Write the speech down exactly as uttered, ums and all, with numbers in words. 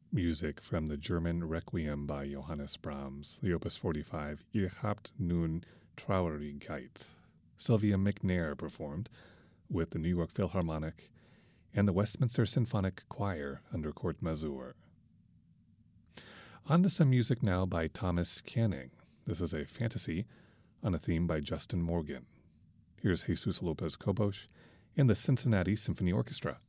Music from the German Requiem by Johannes Brahms, the Opus forty-five, Ihr habt nun Traurigkeit. Sylvia McNair performed with the New York Philharmonic and the Westminster Symphonic Choir under Kurt Masur. On to some music now by Thomas Canning. This is a fantasy on a theme by Justin Morgan. Here's Jesus Lopez Cobos and the Cincinnati Symphony Orchestra.